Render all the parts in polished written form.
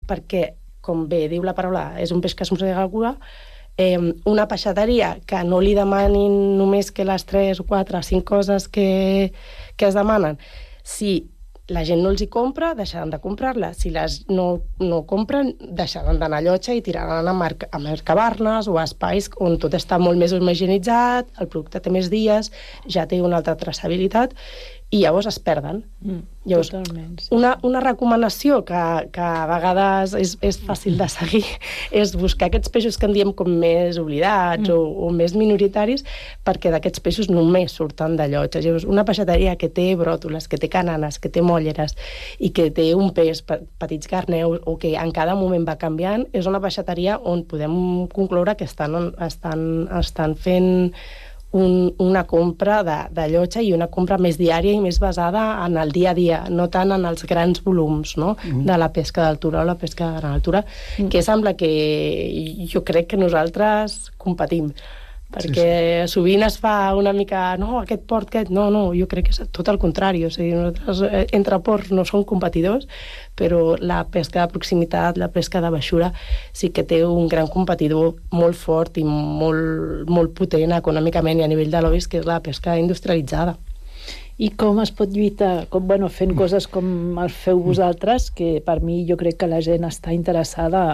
perquè, com bé diu la paraula, és un peix que es mossega el cua, una peixateria que no li demanin només que les 3 o 4 o 5 coses que es demanen, si la gent no els hi compra, deixaran de comprar-la. Si les no compren, deixaran d'anar a llotja i tiraran a mercabarnes o a espais on tot està molt més homogeneïtzat, el producte té més dies, ja té una altra traçabilitat, i llavors es perden. Llavors, totalment, sí. Una recomanació que a vegades és fàcil de seguir és buscar aquests peixos que en diem com més oblidats o més minoritaris, perquè d'aquests peixos només surten de llotges. Llavors, una peixateria que té bròtoles, que té cananes, que té molleres i que té un peix, petits garneus, o que en cada moment va canviant, és una peixateria on podem concloure que estan fent una compra de llotja i una compra més diària i més basada en el dia a dia, no tant en els grans volums, no? De la pesca d'altura o la pesca de gran altura, que sembla que jo crec que nosaltres competim, perquè sovint es fa una mica aquest port, no, jo crec que és tot el contrari, o sigui, nosaltres entre ports no som competidors, però la pesca de proximitat, la pesca de baixura, sí que té un gran competidor molt fort i molt potent econòmicament i a nivell de lobbies, que és la pesca industrialitzada. I com es pot lluitar? Fent coses com el feu vosaltres, que per mi jo crec que la gent està interessada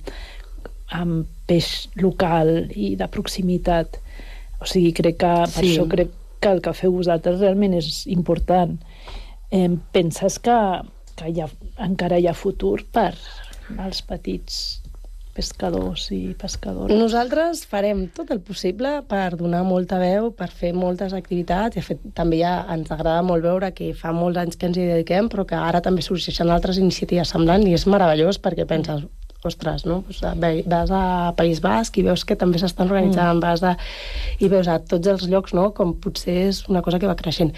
en peix local i de proximitat. O sigui, crec que per això crec que el que feu vosaltres realment és important. Penses que encara hi ha futur per als petits pescadors i pescadores? Nosaltres farem tot el possible per donar molta veu, per fer moltes activitats, i de fet també ens agrada molt veure que fa molts anys que ens hi dediquem, però que ara també sorgeixen altres iniciatives semblants, i és meravellós perquè penses, ostres, no? Vas a País Basc i veus que també s'estan organitzant, i veus a tots els llocs, no? Com potser és una cosa que va creixent.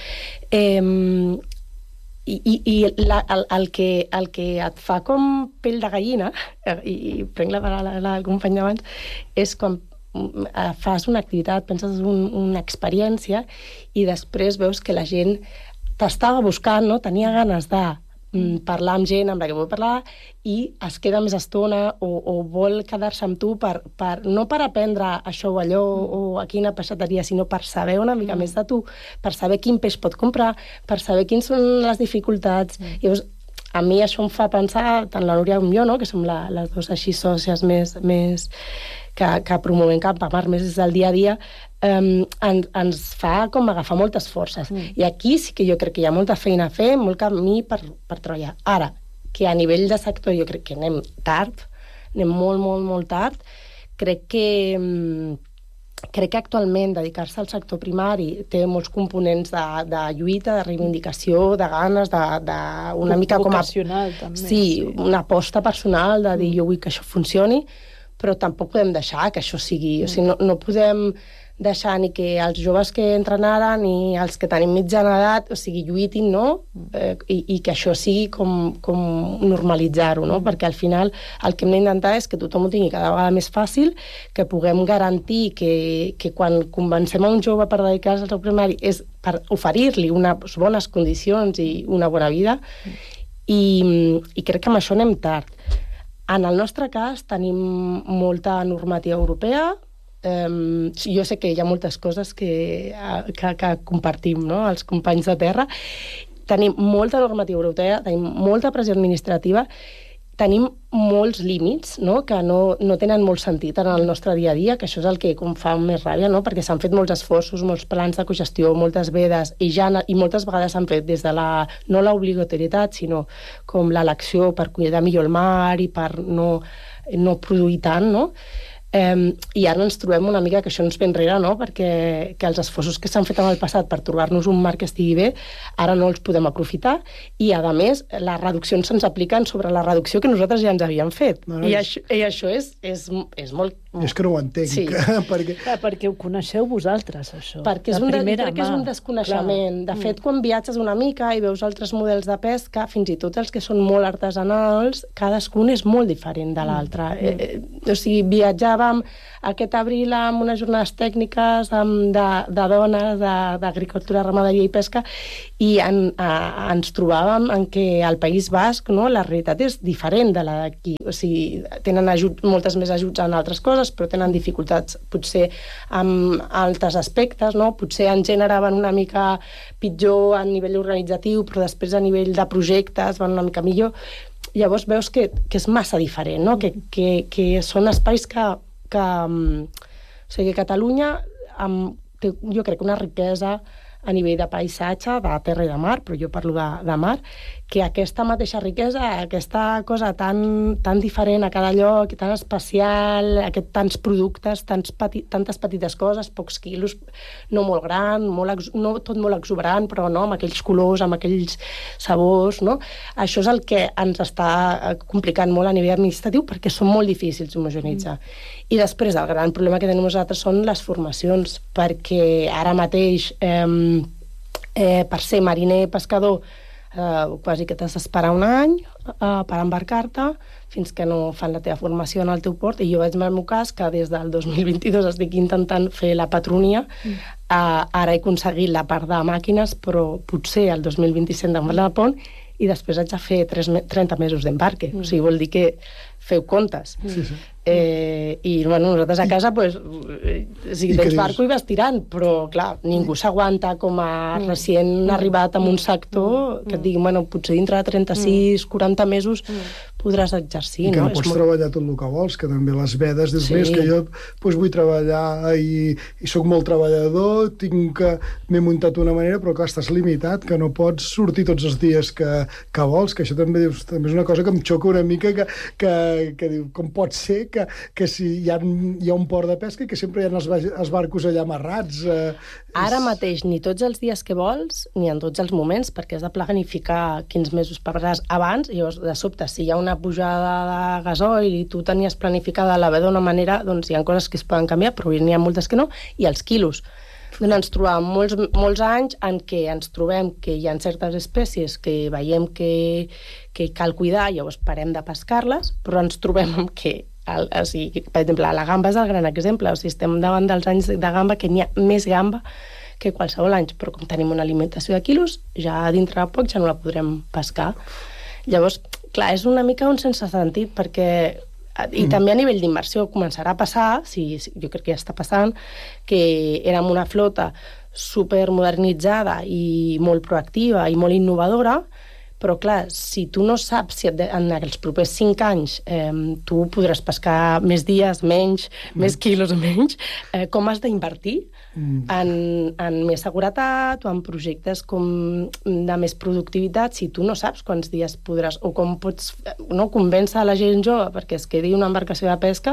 I el que et fa com pell de gallina, i prenc la paraula del company d'abans, és quan fas una activitat, penses una experiència, i després veus que la gent t'estava buscant, no? Tenia ganes de parlar amb gent amb la que vol parlar i es queda més estona o vol quedar-se amb tu no per aprendre això o allò o a quina peixateria, sinó per saber una mica més de tu, per saber quin peix pot comprar, per saber quines són les dificultats. Llavors, a mi això em fa pensar, tant la Núria com jo, no? Que som les dues així sòcies més que promovem Campamar més des del dia a dia, ens fa com agafar moltes forces. I aquí sí que jo crec que hi ha molta feina a fer, molt camí per treballar. Ara, que a nivell de sector jo crec que anem tard, anem molt, molt, molt tard, crec que actualment dedicar-se al sector primari té molts components de lluita, de reivindicació, de ganes, d'una mica com a... Vocacional, també. Sí, una aposta personal de dir jo vull que això funcioni, però tampoc podem deixar que això sigui... O sigui, no podem deixar ni que els joves que entren ara ni els que tenim mitjana edat, o sigui, lluitin, no? I que això sigui com normalitzar-ho, no? Perquè al final el que hem d'intentar és que tothom ho tingui cada vegada més fàcil, que puguem garantir que quan convencem a un jove per dedicar-se al sector primari és per oferir-li unes bones condicions i una bona vida, i crec que amb això anem tard. En el nostre cas tenim molta normativa europea. Jo sé que hi ha moltes coses que compartim, no? Els companys de terra. Tenim molta normativa europea, tenim molta pressió administrativa, tenim molts límits, no? Que no tenen molt sentit en el nostre dia a dia, que això és el que com fa més ràbia, no? Perquè s'han fet molts esforços, molts plans de cogestió, moltes vedes, i moltes vegades s'han fet des de no l'obligatorietat, sinó com l'elecció per cuidar millor el mar i per no produir tant, no? I ara ens trobem una mica que això ens ve enrere, no? Perquè els esforços que s'han fet en el passat per trobar-nos un mar que estigui bé, ara no els podem aprofitar, i a més les reduccions se'ns apliquen sobre la reducció que nosaltres ja ens havíem fet. I això és molt I és que no ho entenc. Sí. Perquè ho coneixeu vosaltres, això. Perquè jo crec que és un desconeixement. De fet, quan viatges una mica i veus altres models de pesca, fins i tot els que són molt artesanals, cadascun és molt diferent de l'altre. O sigui, viatjàvem aquest abril amb unes jornades tècniques de dones, d'agricultura, ramaderia i pesca, i ens trobàvem en què al País Basc, no, la realitat és diferent de la d'aquí. O sigui, tenen moltes més ajuts en altres coses, però tenen dificultats potser amb altres aspectes, no? Potser en gènere van una mica pitjor a nivell organitzatiu, però després a nivell de projectes van una mica millor. Llavors veus que és massa diferent, no? Que són espais que o sigui, Catalunya té, jo crec, una riquesa a nivell de paisatge, de terra i de mar, però jo parlo de mar, que aquesta mateixa riquesa, aquesta cosa tan diferent a cada lloc, tan especial, tants productes, tantes petites coses, pocs quilos, no molt gran, no tot molt exuberant, però no, amb aquells colors, amb aquells sabors, no? Això és el que ens està complicant molt a nivell administratiu, perquè són molt difícils d'homogeneitzar. I després el gran problema que tenim nosaltres són les formacions, perquè ara mateix per ser mariner pescador quasi que t'has d'esperar un any per embarcar-te fins que no fan la teva formació en el teu port, i jo vaig en el meu cas que des del 2022 estic intentant fer la patronia. Ara he aconseguit la part de màquines, però potser el 2027 em va la pont i després haig de fer 30 mesos d'embarque. O sigui, vol dir que feu comptes. Sí. I bueno, nosaltres a casa si tens barco i vas tirant, però clar, ningú s'aguanta com a recient arribat en un sector que et digui, bueno, potser dintre de 36-40 mesos podràs exercir. I que no pots treballar tot el que vols, que també les vedes des més, que jo vull treballar i sóc molt treballador, m'he muntat d'una manera, però clar, estàs limitat, que no pots sortir tots els dies que vols, que això també és una cosa que em xoca una mica, que diu, com pot ser que si hi ha un port de pesca i que sempre hi ha els barcos allà amarrats. Ara mateix, ni tots els dies que vols, ni en tots els moments, perquè has de planificar quins mesos pagaràs abans, i llavors, de sobte, si hi ha una pujada de gasoil i tu tenies planificada la ve d'una manera, doncs hi ha coses que es poden canviar, però n'hi ha moltes que no, i els quilos. Doncs ens trobàvem molts anys en què ens trobem que hi ha certes espècies que veiem que cal cuidar, llavors parem de pescar-les, però ens trobem que, per exemple, la gamba és el gran exemple. O sigui, estem davant dels anys de gamba que n'hi ha més gamba que qualsevol any, però com tenim una alimentació de quilos, ja dintre de poc ja no la podrem pescar. Llavors, clar, és una mica un sense sentit, perquè i també a nivell d'inversió començarà a passar, jo crec que ja està passant, que érem una flota supermodernitzada i molt proactiva i molt innovadora, però clar, si tu no saps si en els propers 5 anys tu podràs pescar més dies, menys, més quilos o menys, com has d'invertir en més seguretat o en projectes de més productivitat si tu no saps quants dies podràs, o com pots convèncer a la gent jove perquè es quedi una embarcació de pesca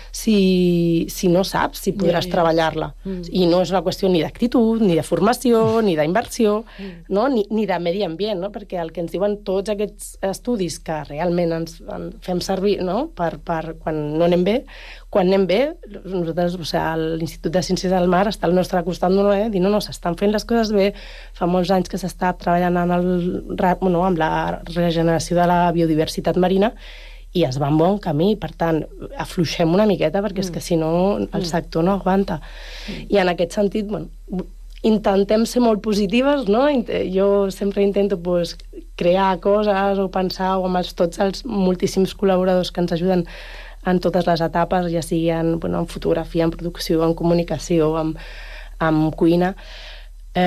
si no saps si podràs treballar-la. I no és una qüestió ni d'actitud, ni de formació, ni d'inversió, ni de medi ambient, no? Perquè el que ens diuen tots aquests estudis que realment ens fem servir per quan no anem bé, quan anem bé, nosaltres, l'Institut de Ciències del Mar està al nostre costat, dir, no, s'estan fent les coses bé, fa molts anys que s'està treballant amb la regeneració de la biodiversitat marina, i es va en bon camí, per tant, afluixem una miqueta, perquè és que si no el sector no aguanta. I en aquest sentit, intentem ser molt positives, no? Jo sempre intento crear coses o pensar amb tots els moltíssims col·laboradors que ens ajuden en totes les etapes, ja sigui en fotografia, en producció, en comunicació, en cuina. La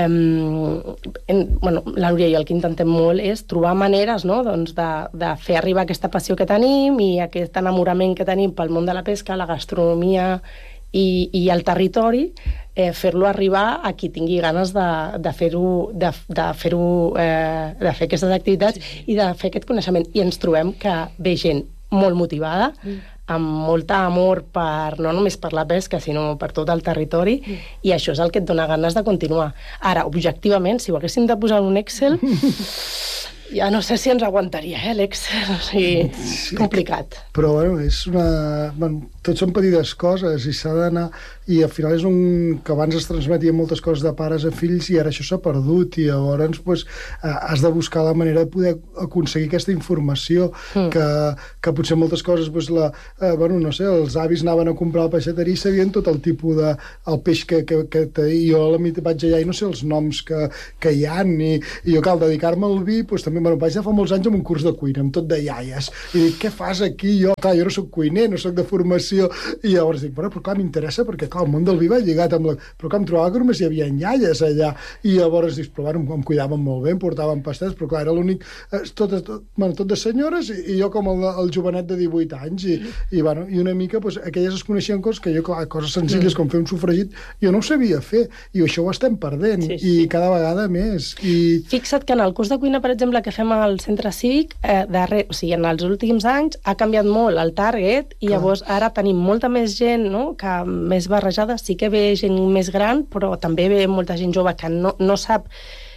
Núria i jo el que intentem molt és trobar maneres de fer arribar aquesta passió que tenim i aquest enamorament que tenim pel món de la pesca, la gastronomia i el territori, fer-lo arribar a qui tingui ganes de fer aquestes activitats i de fer aquest coneixement. I ens trobem que ve gent molt motivada, amb molt amor no només per la pesca, sinó per tot el territori, i això és el que et dona ganes de continuar. Ara, objectivament, si ho haguéssim de posar en un Excel, Ja no sé si ens aguantaria, l'Excel, o sigui, complicat. Però, bueno, és una... Bueno, tot són petites coses i s'ha d'anar... I al final és que abans es transmetien moltes coses de pares a fills i ara això s'ha perdut i llavors pues, has de buscar la manera de poder aconseguir aquesta informació que potser moltes coses pues, bueno, no sé, els avis anaven a comprar a la peixateria i sabien tot el tipus de el peix que i jo a la meitat vaig allà i no sé els noms que hi ha i jo cal dedicar-me al vi pues, també vaig anar fa molts anys amb un curs de cuina amb tot de iaies i dic, què fas aquí? Jo no soc cuiner, no soc de formació i llavors dic, però clar, m'interessa perquè el món del vi va lligat amb però que em trobava que només hi havia iaies allà i llavors dic, però bueno, em cuidaven molt bé, em portaven pastels, però clar, era l'únic tot de senyores i jo com el jovenet de 18 anys i una mica, pues, aquelles es coneixien coses que jo, coses senzilles com fer un sofregit, jo no ho sabia fer i això ho estem perdent i cada vegada més. Fixa't que en el curs de cuina, per exemple, que fem al centre cívic, o sigui, en els últims anys ha canviat molt el target i llavors ara tenim molta més gent, no?, que més barrejada, sí que ve gent més gran, però també ve molta gent jove que no sap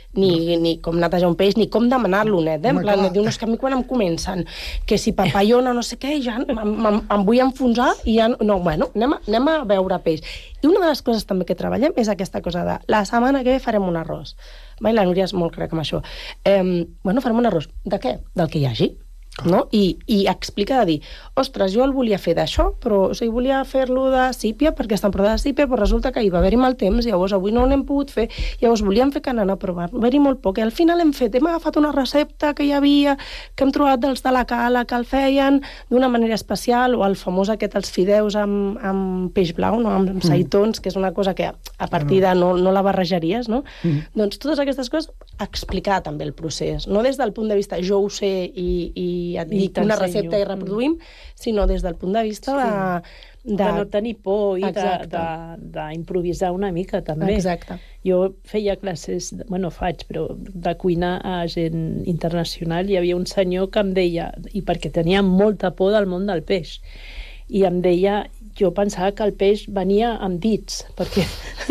ni com netejar un peix, ni com demanar-lo net, en plan, diu, no, és que a mi quan em comencen que si papallona no sé què, ja em vull enfonsar i ja, no, bueno, anem a veure peix. I una de les coses també que treballem és aquesta cosa de la setmana que ve farem un arròs. La Núria és molt crec amb això. Bueno, farem un arròs. De què? Del que hi hagi. No? I explica de dir, ostres, jo el volia fer d'això, però o sigui, volia fer-lo de sípia perquè està en prova de sípia, però resulta que hi va haver-hi mal temps, llavors avui no n'hem pogut fer, llavors volíem fer canana, però va haver-hi molt poc, i al final hem agafat una recepta que hi havia, que hem trobat dels de la Cala, que el feien d'una manera especial, o el famós aquest, els fideus amb peix blau, no? Amb seitons, que és una cosa que a partir de no la barrejaries, no? Doncs totes aquestes coses, explicar també el procés, no des del punt de vista jo ho sé i et dic una recepta i reproduïm, sinó des del punt de vista de no tenir por i d'improvisar una mica, també. Exacte. Jo feia classes, bueno, faig, però de cuina a gent internacional, hi havia un senyor que em deia, i perquè tenia molta por del món del peix, i em deia, jo pensava que el peix venia amb dits, perquè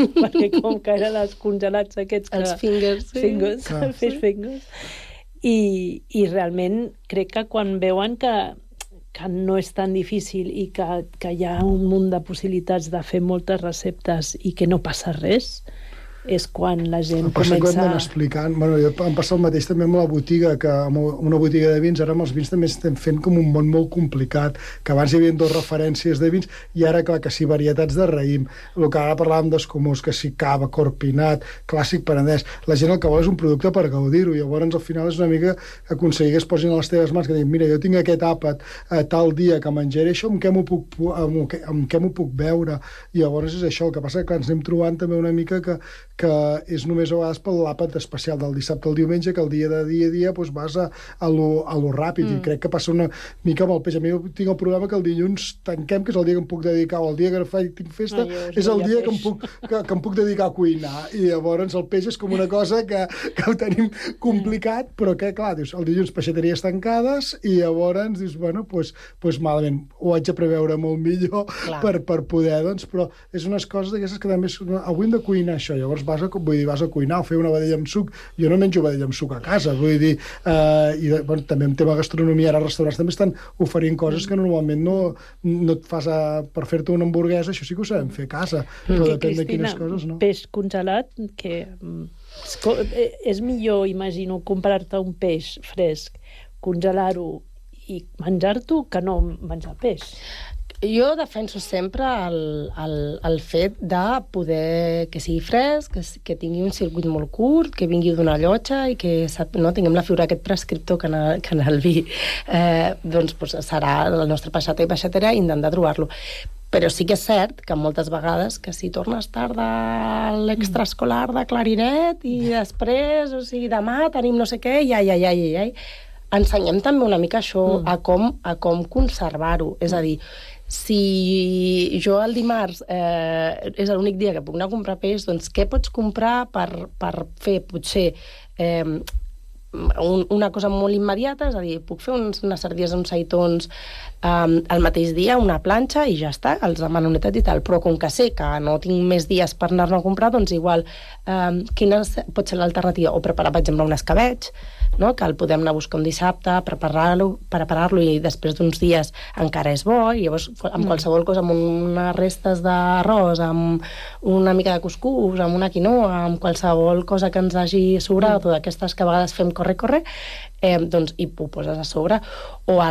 com que eren els congelats aquests... Els fingers. Fish fingers. I realment crec que quan veuen que no és tan difícil i que hi ha un munt de possibilitats de fer moltes receptes i que no passa res, és quan la gent comença... explicant. Bueno, em passa el mateix també amb la botiga, que amb una botiga de vins, ara amb els vins també estem fent com un món molt complicat, que abans hi havia 2 referències de vins, i ara, clar, que sí, varietats de raïm, el que ara parlàvem d'escumós, que sí, cava, corpinat, clàssic penedès, la gent el que vol és un producte per gaudir-ho, i llavors al final és una mica aconseguir que es posin a les teves mans, que diguin, mira, jo tinc aquest àpat tal dia que menjaré això, amb què m'ho puc veure? I llavors és això, el que passa que ens anem trobant també una mica que és només a vegades pel l'àpat especial del dissabte al diumenge, que el dia a dia doncs vas a lo ràpid, i crec que passa una mica amb el peix. A mi tinc el problema que el dilluns tanquem, que és el dia que em puc dedicar, o el dia que tinc festa, és el dia que em puc dedicar a cuinar, i llavors el peix és com una cosa que ho tenim complicat, però que, clar, dius, el dilluns peixateries tancades, i llavors dius, bueno, doncs malament, ho haig de preveure molt millor per poder, doncs, però és unes coses d'aquestes que també avui hem de cuinar això, llavors vas a cuinar o fer una vedella amb suc. Jo no menjo vedella amb suc a casa, vull dir, i també en tema gastronomia, ara els restaurants també estan oferint coses que normalment no et fas per fer-te una hamburguesa, això sí que ho sabem fer a casa, però depèn de quines coses, no? Peix congelat, que és millor, imagino, comprar-te un peix fresc, congelar-ho i menjar-t'ho que no menjar peix. Jo defenso sempre el fet de poder que sigui fresc, que tingui un circuit molt curt, que vingui d'una llotja i que tinguem la figura aquest prescriptor que en el vi doncs serà el nostre peixater i peixatera i intentar trobar-lo. Però sí que és cert que moltes vegades que si tornes tard a l'extraescolar de clarinet i després, o sigui, demà tenim no sé què, ensenyem també una mica això, a com conservar-ho. És a dir, si jo el dimarts és l'únic dia que puc anar a comprar peix, doncs què pots comprar per fer potser una cosa molt immediata? És a dir, puc fer unes sardines, uns seitons el mateix dia, una planxa i ja està, els demano netat i tal, però com que sé que no tinc més dies per anar-ne a comprar, doncs igual quina pot ser l'alternativa? O preparar, per exemple, un escabetx, no? Que el podem anar a buscar un dissabte, preparar-lo i després d'uns dies encara és bo, i llavors amb qualsevol cosa, amb unes restes d'arròs, amb una mica de cuscús, amb una quinoa, amb qualsevol cosa que ens hagi sobrat, o d'aquestes que a vegades fem corre, doncs hi ho poses a sobre, o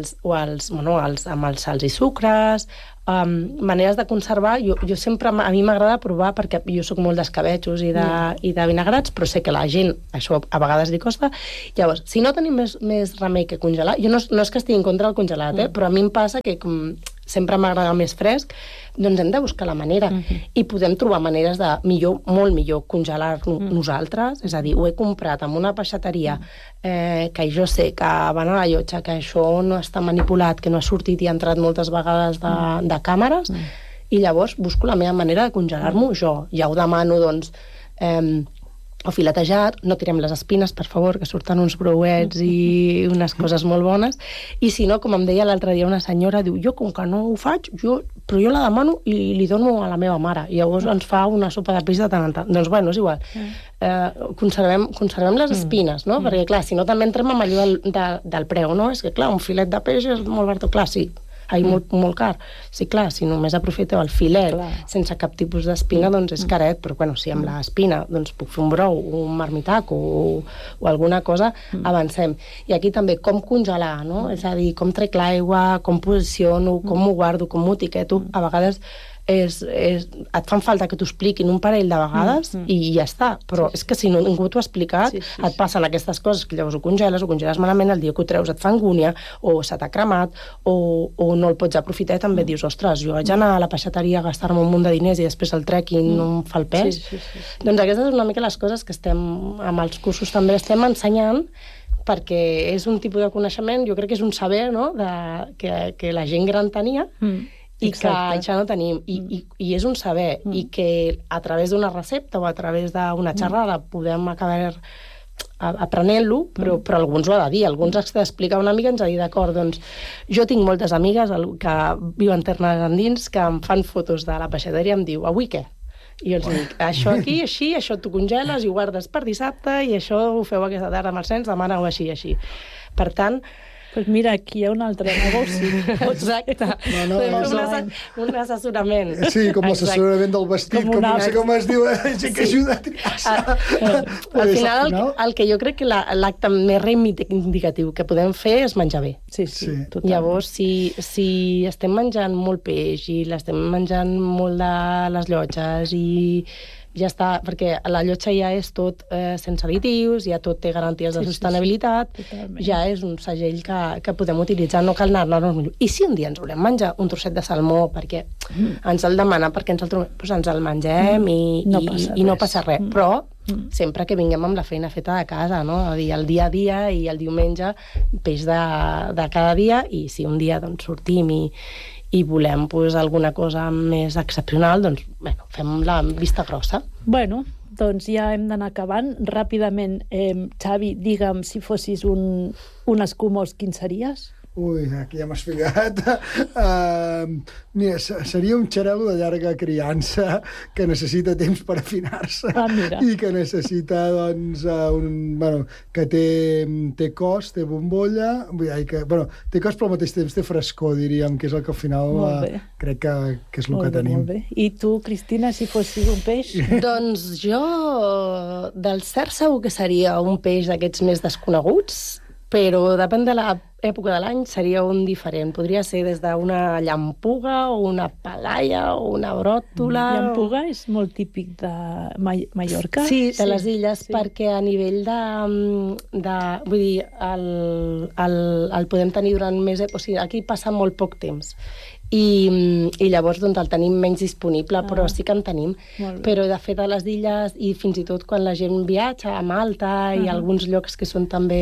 amb els sals i sucres, maneres de conservar. Jo sempre, a mi m'agrada provar, perquè jo sóc molt d'escabetxos i de vinagrats, però sé que la gent això a vegades li costa. Llavors, si no tenim més remei que congelar, jo no és que estigui en contra del congelat, però a mi em passa que com sempre m'agrada més fresc, doncs hem de buscar la manera, i podem trobar maneres de molt millor congelar-lo nosaltres, és a dir, ho he comprat en una peixateria que jo sé que van a la llotja, que això no està manipulat, que no ha sortit i ha entrat moltes vegades de càmeres, i llavors busco la meva manera de congelar-m'ho jo. Ja ho demano, doncs, o filetejat, no tirem les espines, per favor, que surten uns brouets i unes coses molt bones. I si no, com em deia l'altre dia una senyora, diu, jo com que no ho faig, però jo la demano i li dono a la meva mare. I llavors ens fa una sopa de peix de tant en tant. Doncs bueno, és igual. Conservem les espines, no? Perquè, clar, si no també entrem amb allò del preu, no? És que, clar, un filet de peix és molt barat, clar, sí. Molt car. Sí, clar, si només aprofiteu el filet sense cap tipus d'espina, doncs és caret, però bueno, si amb l'espina doncs puc fer un brou, un marmitac o alguna cosa, avancem. I aquí també com congelar, no? És a dir, com trec l'aigua, com posiciono, com m'ho guardo, com m'ho etiqueto. A vegades et fan falta que t'ho expliquin un parell de vegades i ja està, però és que si ningú t'ho ha explicat, et passen aquestes coses que llavors ho congeles malament, el dia que ho treus et fa angúnia, o se t'ha cremat, o no el pots aprofitar, també dius, ostres, jo vaig anar a la peixateria a gastar-me un munt de diners i després el trec i no em fa el pes. Doncs aquestes són una mica les coses que amb els cursos també estem ensenyant, perquè és un tipus de coneixement, jo crec que és un saber, no?, que la gent gran tenia, i que això no tenim, i és un saber, i que a través d'una recepta o a través d'una xerrada podem acabar aprenent-lo, però alguns ho ha de dir, alguns has d'explicar una mica, ens ha dit, d'acord, doncs jo tinc moltes amigues que viuen terres endins, que em fan fotos de la peixateria i em diu, avui què? I jo els dic, això aquí, així, això t'ho congeles i ho guardes per dissabte, i això ho feu aquesta tarda amb els nens, demana o així. Per tant, pues mira, aquí hi ha un altre negoci. Exacte. Un assessorament. Sí, com l'assessorament del vestit, no sé com es diu, gent que ajuda a triar. Al final, el que jo crec que l'acte més reivindicatiu que podem fer és menjar bé. Sí, totalment. Llavors, si estem menjant molt peix i l'estem menjant molt de les llotges i ja està, perquè la llotja ja és tot sense additius, ja tot té garanties de sostenibilitat, ja és un segell que podem utilitzar, no cal anar-nos millor. I si un dia ens volem menjar un trosset de salmó perquè ens el demana, perquè ens el trobem, doncs ens el mengem i no passa res. Però sempre que vinguem amb la feina feta de casa, no? El dia a dia i el diumenge, peix de cada dia, i si un dia doncs, sortim i volem alguna cosa més excepcional, doncs, bueno, fem la vista grossa. Bueno, doncs ja hem d'anar acabant. Ràpidament, Xavi, digue'm, si fossis un escumós, quin series? Ui, aquí ja m'has ficat. Mira, seria un xarel·lo de llarga criança que necessita temps per afinar-se i que necessita, doncs, que té cos, té bombolla, té cos però al mateix temps té frescor, diríem, que és el que al final crec que és el que tenim. Molt bé. I tu, Cristina, si fossis un peix? Doncs jo, del cert, segur que seria un peix d'aquests més desconeguts, però depèn de l'època de l'any, seria un diferent. Podria ser des d'una llampuga o una palaia o una bròtola. Llampuga és molt típic de Mallorca? Sí, de les illes, perquè a nivell vull dir, el podem tenir durant més... O sigui, aquí passa molt poc temps. I llavors doncs, el tenim menys disponible, però sí que en tenim. Però de fet a les illes, i fins i tot quan la gent viatja a Malta i alguns llocs que són també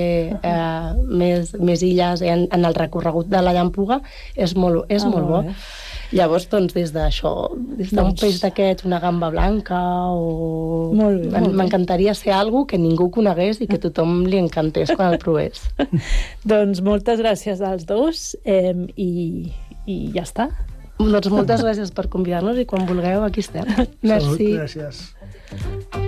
més illes en el recorregut de la llampuga, és molt bo. Llavors, doncs, des d'un peix d'aquests, una gamba blanca o... M'encantaria ser algo que ningú conegués i que tothom li encantés quan el provés. Doncs moltes gràcies als dos i ja està. Doncs moltes gràcies per convidar-nos i quan vulgueu aquí estem. Merci. Gràcies.